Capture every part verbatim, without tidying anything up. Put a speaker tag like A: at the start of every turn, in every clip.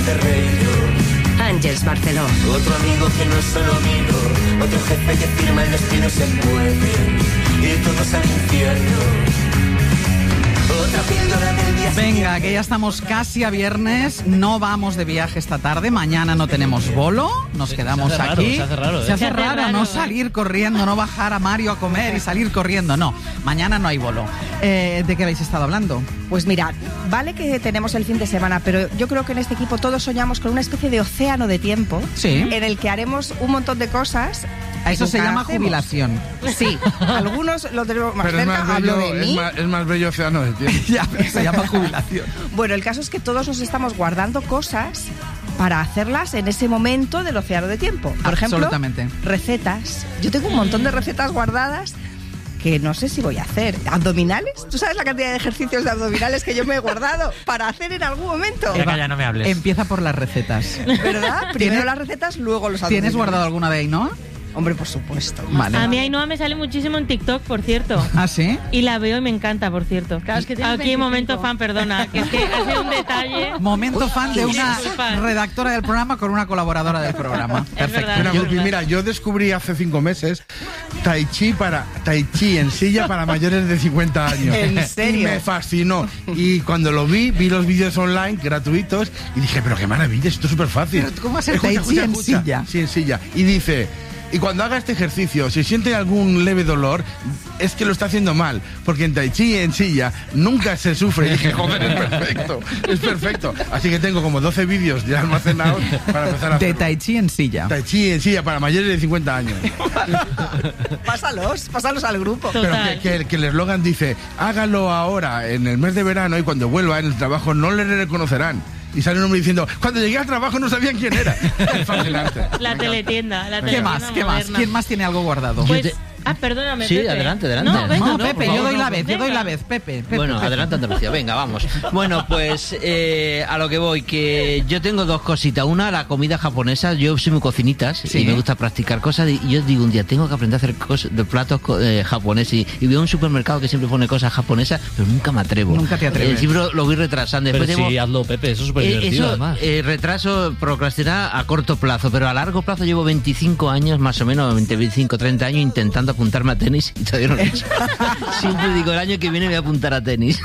A: Ferreiro.
B: Ángels Barceló.
A: Otro amigo que no es solo amigo, otro jefe que firma en los que no se puede, y todos al infierno. Otra píldora del día.
C: Venga, que ya estamos casi a viernes, no vamos de viaje esta tarde, mañana no tenemos bolo, nos
D: Se-
C: quedamos
D: se hace
C: aquí.
D: raro, se hace raro, ¿eh?
C: Se hace
E: Se hace
C: raro,
E: raro,
C: no
E: ¿eh?
C: salir corriendo, no bajar a Mario a comer y salir corriendo, no. Mañana no hay bolo. Eh, ¿De qué habéis estado hablando?
F: Pues mirad, vale que tenemos el fin de semana, pero yo creo que en este equipo todos soñamos con una especie de océano de tiempo
C: Sí.
F: en el que haremos un montón de cosas.
C: A eso
F: que
C: se
F: nunca
C: llama
F: hacemos.
C: jubilación.
F: Sí, algunos lo tenemos más
G: Pero es
F: cerca,
G: más,
F: hablo
G: bello,
F: de
G: es,
F: mí.
G: más, es más bello océano de tiempo.
C: Ya, pero se llama jubilación.
F: Bueno, el caso es que todos nos estamos guardando cosas para hacerlas en ese momento del océano de tiempo. Por ejemplo,
C: Absolutamente.
F: recetas. Yo tengo un montón de recetas guardadas que no sé si voy a hacer. ¿Abdominales? ¿Tú sabes la cantidad de ejercicios de abdominales que yo me he guardado para hacer en algún momento?
D: Ya, calla, no me hables.
C: Empieza por las recetas.
F: ¿Verdad? Primero
C: ¿Tienes-
F: las recetas, luego los abdominales.
C: ¿Tienes guardado alguna de Ainhoa?
F: Hombre, por supuesto.
C: Vale.
E: A mí Ainhoa me sale muchísimo en TikTok, por cierto.
C: ¿Ah, sí?
E: Y la veo y me encanta, por cierto.
B: Claro, es que tienes
E: Aquí
B: veinticinco.
E: momento fan, perdona, que es que ha sido un detalle.
C: Momento fan de una
E: Disculpa.
C: redactora del programa con una colaboradora del programa.
E: Es
C: Perfecto.
E: verdad.
G: Mira,
E: Yo-
G: Guti, mira, yo descubrí hace cinco meses Tai Chi para Tai Chi en silla para mayores de cincuenta años.
F: ¿En serio?
G: Y me fascinó. Y cuando lo vi, vi los vídeos online gratuitos y dije, pero qué maravilla, esto es súper fácil.
C: Pero ¿cómo hacer Tai Chi en silla?
G: Sí, en silla. Y dice, y cuando haga este ejercicio, si siente algún leve dolor, es que lo está haciendo mal. Porque en Tai Chi en silla nunca se sufre. Y dije, joder, es perfecto. Es perfecto. Así que tengo como doce vídeos ya almacenados para empezar a
C: De
G: hacerlo.
C: Tai Chi en silla.
G: Tai Chi en silla para mayores de cincuenta años.
F: Pásalos, pásalos al grupo.
G: Pero
E: Total.
G: que, que- que el eslogan dice, hágalo ahora, en el mes de verano, y cuando vuelva en el trabajo no le reconocerán. Y sale un hombre diciendo, cuando llegué al trabajo no sabían quién era. Es fascinante.
E: La teletienda, la
C: ¿Qué
E: teletienda
C: más? ¿Qué más?
E: moderna.
C: ¿Quién más tiene algo guardado?
E: Pues,
D: Yo te-
E: ah, perdóname,
D: Sí,
E: Pepe.
D: adelante, adelante.
E: No, venga,
C: No,
D: no,
C: Pepe,
D: por
C: yo
D: favor,
C: doy la
D: no,
C: vez, yo
E: venga.
C: doy la vez, Pepe. Pepe,
D: Bueno,
C: Pepe.
D: adelante Andalucía, venga, vamos. Bueno, pues eh, a lo que voy, que yo tengo dos cositas. Una, la comida japonesa. Yo soy muy cocinitas
C: Sí.
D: y me gusta practicar cosas. Y yo digo un día, tengo que aprender a hacer cosas de platos co- eh, japoneses. Y, y veo un supermercado que siempre pone cosas japonesas, pero nunca me atrevo.
C: Nunca te atreves.
D: Eh, siempre lo voy retrasando.
H: Pero
D: Después
H: sí,
D: tengo-
H: hazlo, Pepe, eso es súper
D: Eh,
H: divertido,
D: eso,
H: además.
D: eh, retraso, procrastinar a corto plazo, pero a largo plazo llevo veinticinco años, más o menos, veinte, veinticinco, treinta años intentando apuntarme a tenis y todavía no lo he hecho. Siempre digo, el año que viene me voy a apuntar a tenis.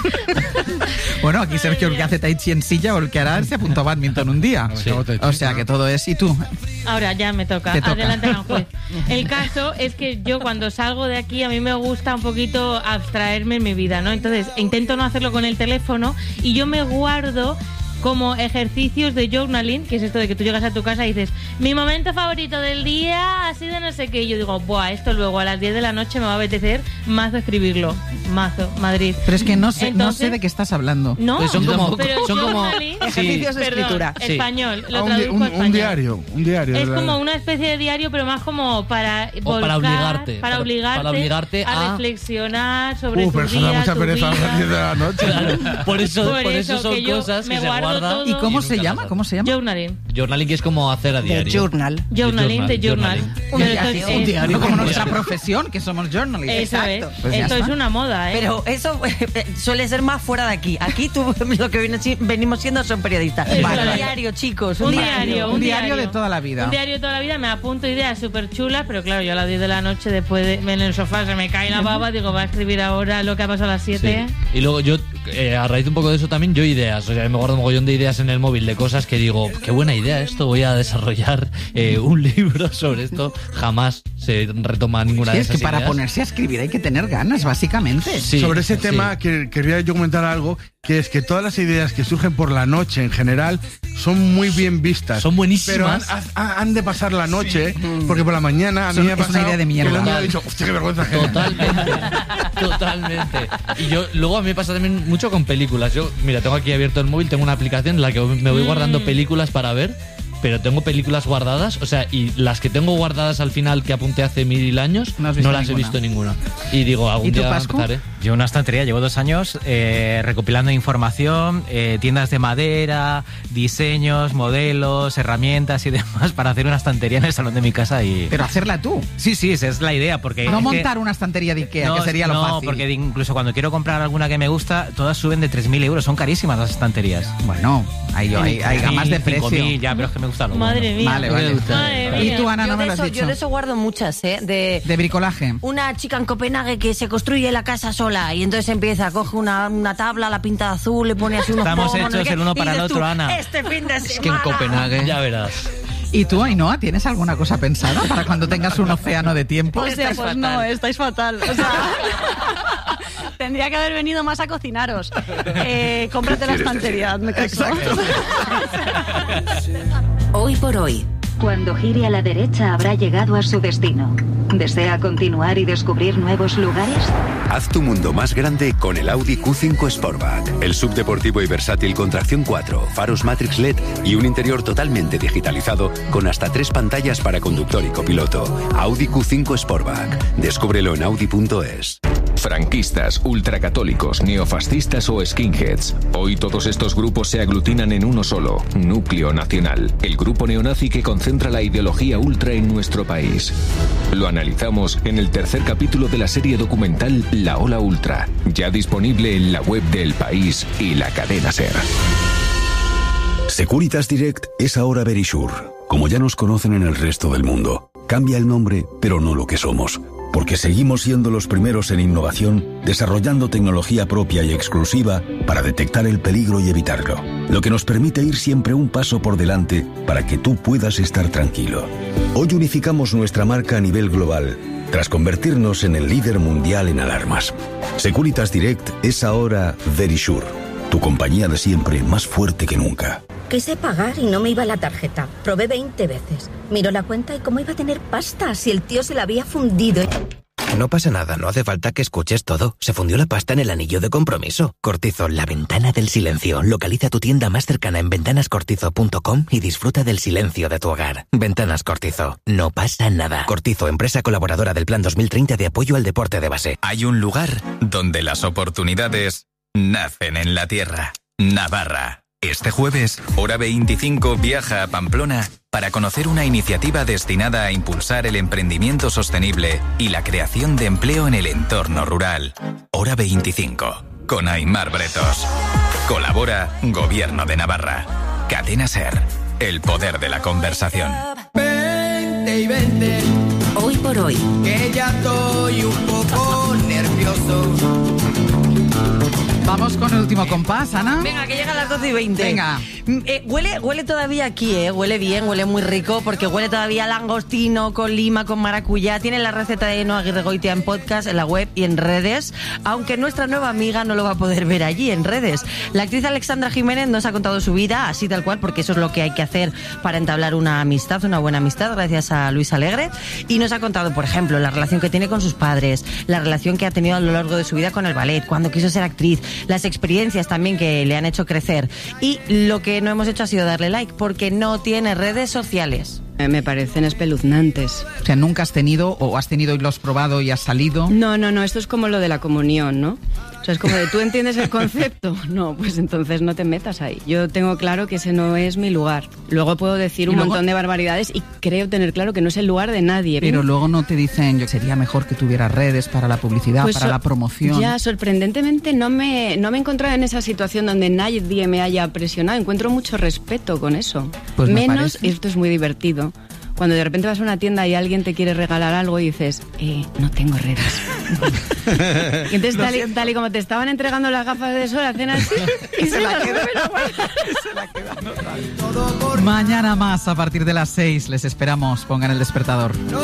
C: Bueno, aquí Sergio el que hace Tai Chi en silla o el que hará se apuntó a badminton un día.
G: Sí.
C: O sea que todo es... ¿Y tú?
E: Ahora ya me toca.
C: Te toca.
E: Adelante, Aranjuez. El caso es que yo cuando salgo de aquí a mí me gusta un poquito abstraerme en mi vida, ¿no? Entonces intento no hacerlo con el teléfono y yo me guardo como ejercicios de journaling, que es esto de que tú llegas a tu casa y dices, mi momento favorito del día ha sido no sé qué. Y yo digo, buah, esto luego a las diez de la noche me va a apetecer mazo escribirlo. Mazo, Madrid.
C: Pero es que no sé, no
E: Entonces-
C: sé de qué estás hablando.
E: No,
D: Pues son como-
E: pero
D: son como-
E: journaling-
F: Ejercicios de
E: Perdón,
F: escritura.
D: Sí.
E: español, lo
G: Ah, un, di-
E: traduzco
G: un-
E: a
G: un
E: español.
G: diario, un diario.
E: Es
G: de la-
E: como una especie de diario, pero más como para
H: O para
E: volcar,
H: obligarte,
E: para
H: para-
E: obligarte,
H: para obligarte
E: a,
H: a-
E: reflexionar sobre
G: Uh,
E: tu
G: pero eso da
E: día,
G: mucha
E: tu
G: pereza a las diez de
E: vida.
G: la noche.
H: Claro, por eso,
E: Por
H: por
E: eso
H: eso son
E: que yo
H: cosas
E: me
H: que se
E: guardo
H: guardan.
E: todo.
C: ¿Y cómo
H: y
C: se
H: nunca
C: llama?
H: las
C: ¿Cómo se llama?
E: Journaling.
H: Journaling que es como hacer a
F: De
H: diario.
F: journal.
E: Journaling de journal.
H: journaling.
E: Pero
C: Un
E: esto
C: diario,
E: es-
C: un diario como
H: un
C: nuestra
H: diario.
C: profesión, que somos journalists.
E: Eso
F: Exacto.
E: es.
C: Pues ya
E: Esto
C: está.
E: es una moda, ¿eh?
B: Pero eso eh, suele ser más fuera de aquí. Aquí tú, lo que viene si- venimos siendo son periodistas.
E: Eso
B: Un
E: es.
B: diario, chicos.
E: un diario,
C: un diario de toda la vida.
E: Un diario de toda la vida, me apunto ideas súper chulas, pero claro, yo a las diez de la noche, después de en el sofá, se me cae la baba, digo, va a escribir ahora lo que ha pasado a las siete.
H: Sí. Y luego yo, eh, a raíz un poco de eso también, yo ideas. O sea, me guardo un mogollón de ideas en el móvil de cosas que digo, qué buena idea esto, voy a desarrollar eh, un libro sobre esto. Jamás se retoma ninguna
C: Sí,
H: de
C: es
H: esas
C: que para
H: ideas.
C: ponerse a escribir hay que tener ganas, básicamente.
H: Sí,
G: Sobre ese
H: sí.
G: tema que quería yo comentar algo, que es que todas las ideas que surgen por la noche en general son muy bien vistas.
H: Son buenísimas.
G: Pero han, han- han de pasar la noche, porque por la mañana a mí
C: Son-
G: me ha
C: es una
G: pasado
C: idea de mierda.
G: que el hombre ha
H: Total.
G: dicho, hostia, qué vergüenza ajena".
H: Totalmente, totalmente. Y yo, luego a mí me pasa también mucho con películas. Yo, mira, tengo aquí abierto el móvil, tengo una aplicación en la que me voy guardando películas para ver, pero tengo películas guardadas, o sea, y las que tengo guardadas al final que apunté hace mil años,
C: No
H: no,
C: has visto
H: las he
C: ninguna.
H: visto ninguna. Y digo, algún
C: ¿Y tú,
H: día
C: Pascu?
H: empezaré.
I: Yo una estantería, llevo dos años eh, recopilando información, eh, tiendas de madera, diseños, modelos, herramientas y demás para hacer una estantería en el salón de mi casa y...
C: Pero hacerla tú.
I: Sí, sí, esa es la idea, porque...
C: No
I: es
C: montar
I: que...
C: una estantería de Ikea,
I: no,
C: que sería lo
I: no,
C: fácil.
I: No, porque incluso cuando quiero comprar alguna que me gusta, todas suben de tres mil euros, son carísimas las estanterías.
C: Bueno, hay, hay, hay gamas de precio.
I: cinco mil, ya, pero es que me gusta lo
E: Madre
I: bueno.
E: mía.
C: Vale, vale.
E: Madre mía.
C: Y tú, Ana,
B: yo
C: no me
B: de
C: lo has
B: eso,
C: dicho.
B: Yo de eso guardo muchas, ¿eh? De,
C: De bricolaje.
B: una chica en Copenhague que se construye la casa sola y entonces empieza, coge una, una tabla, la pinta de azul, le pone así unos
I: Estamos
B: pomos, no
I: hechos
B: sé
I: el
B: qué,
I: uno
B: y
I: para el
B: dices
I: otro,
B: tú,
I: Ana.
B: Este fin de semana.
D: Es que en Copenhague...
I: Ya verás.
C: ¿Y tú, Ainhoa, tienes alguna cosa pensada para cuando tengas un océano de tiempo?
J: O sea, pues no, estáis fatal. O sea, tendría que haber venido más a cocinaros. Eh, cómprate la estantería, me caso.
K: Hoy por hoy. Cuando gire a la derecha habrá llegado a su destino. ¿Desea continuar y descubrir nuevos lugares?
L: Haz tu mundo más grande con el Audi Q cinco Sportback. El subdeportivo y versátil con tracción cuatro, faros Matrix L E D y un interior totalmente digitalizado con hasta tres pantallas para conductor y copiloto. Audi Q cinco Sportback. Descúbrelo en audi punto es.
M: Franquistas, ultracatólicos, neofascistas o skinheads. Hoy todos estos grupos se aglutinan en uno solo, Núcleo Nacional, el grupo neonazi que concentra la ideología ultra en nuestro país. Lo analizamos en el tercer capítulo de la serie documental La Ola Ultra, ya disponible en la web de El País y la cadena SER.
N: Securitas Direct es ahora Verisure, como ya nos conocen en el resto del mundo. Cambia el nombre, pero no lo que somos. Porque seguimos siendo los primeros en innovación, desarrollando tecnología propia y exclusiva para detectar el peligro y evitarlo. Lo que nos permite ir siempre un paso por delante para que tú puedas estar tranquilo. Hoy unificamos nuestra marca a nivel global, tras convertirnos en el líder mundial en alarmas. Securitas Direct es ahora Verisure, tu compañía de siempre más fuerte que nunca.
O: Quise pagar y no me iba la tarjeta. Probé veinte veces. Miró la cuenta y cómo iba a tener pasta si el tío se la había fundido.
P: No pasa nada, no hace falta que escuches todo. Se fundió la pasta en el anillo de compromiso. Cortizo, la ventana del silencio. Localiza tu tienda más cercana en ventanas cortizo punto com y disfruta del silencio de tu hogar. Ventanas Cortizo, no pasa nada. Cortizo, empresa colaboradora del Plan dos mil treinta de apoyo al deporte de base.
Q: Hay un lugar donde las oportunidades nacen en la tierra. Navarra. Este jueves, Hora veinticinco viaja a Pamplona para conocer una iniciativa destinada a impulsar el emprendimiento sostenible y la creación de empleo en el entorno rural. Hora veinticinco, con Aimar Bretos. Colabora Gobierno de Navarra. Cadena SER, el poder de la conversación.
A: Vente y vente.
K: Hoy por hoy.
A: Que ya estoy un poco nervioso.
C: Vamos con el último compás, Ana.
B: Venga, que llega a las doce y veinte.
C: Venga.
B: Eh, huele, huele todavía aquí, ¿eh? Huele bien, huele muy rico, porque huele todavía a langostino, con lima, con maracuyá. Tiene la receta de Ainhoa Aguirregoitia en podcast, en la web y en redes, aunque nuestra nueva amiga no lo va a poder ver allí, en redes. La actriz Alexandra Jiménez nos ha contado su vida, así tal cual, porque eso es lo que hay que hacer para entablar una amistad, una buena amistad, gracias a Luis Alegre. Y nos ha contado, por ejemplo, la relación que tiene con sus padres, la relación que ha tenido a lo largo de su vida con el ballet, cuando quiso ser actriz, las experiencias también que le han hecho crecer. Y lo que no hemos hecho ha sido darle like, porque no tiene redes sociales.
R: Me parecen espeluznantes.
C: O sea, nunca has tenido, o has tenido y lo has probado y has salido.
R: No, no, no, esto es como lo de la comunión, ¿no? O sea, es como de, ¿tú entiendes el concepto? No, pues entonces no te metas ahí. Yo tengo claro que ese no es mi lugar. Luego puedo decir un
C: luego,
R: montón de barbaridades y creo tener claro que no es el lugar de nadie.
C: Pero luego no te dicen, yo sería mejor que tuvieras redes para la publicidad,
R: pues
C: para
R: so,
C: la promoción.
R: Ya, sorprendentemente no me, no me he encontrado en esa situación donde nadie me haya presionado. Encuentro mucho respeto con eso.
C: Pues me
R: Menos,
C: parece.
R: y esto es muy divertido, cuando de repente vas a una tienda y alguien te quiere regalar algo y dices, eh, no tengo redes. Y entonces, tal y, tal y como te estaban entregando las gafas de sol, hacen así y se, se la quedan.
C: Mañana más, a partir de las seis, les esperamos. Pongan el despertador.